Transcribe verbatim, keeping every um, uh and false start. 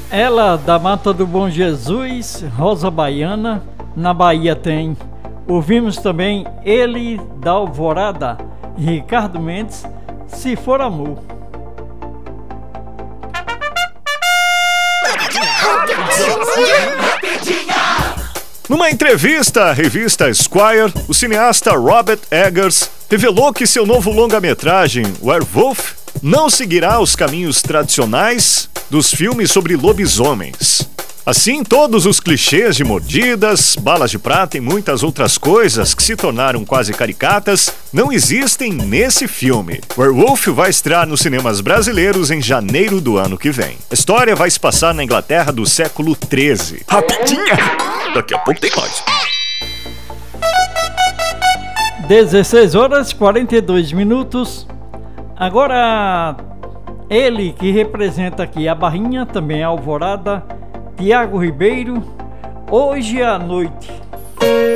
Ela da Mata do Bom Jesus, Rosa Baiana. Na Bahia tem. Ouvimos também Ele da Alvorada, Ricardo Mendes, Se For Amor. Numa entrevista à revista Esquire, o cineasta Robert Eggers revelou que seu novo longa-metragem, Werewolf, não seguirá os caminhos tradicionais dos filmes sobre lobisomens. Assim, todos os clichês de mordidas, balas de prata e muitas outras coisas que se tornaram quase caricatas não existem nesse filme. Werewolf vai estrear nos cinemas brasileiros em janeiro do ano que vem. A história vai se passar na Inglaterra do século treze. Rapidinha! Daqui a pouco tem mais. dezesseis horas e quarenta e dois minutos. Agora, ele que representa aqui a Barrinha, também a Alvorada, Tiago Ribeiro, Hoje à Noite.